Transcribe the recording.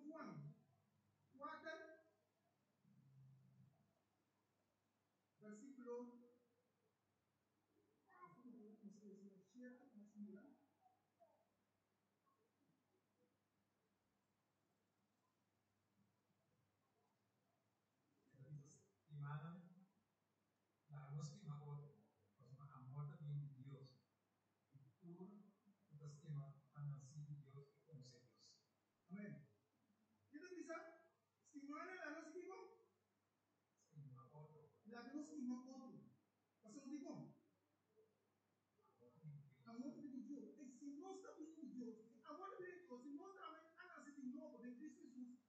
Juan 4, versículo 7, más mira. Di mana nag-estima ko mas makamota din ni Diyos. Itu estima ang si Diyos kung si Diyos. Amén. ¿Qué te dice? Estimar a la no estima? Estima otro. La que no estima otro. ¿Pasa lo digo? Amor de Dios. E se nós estamos em Deus, amor de Deus, se nós também andamos em novo, em Cristo Jesus,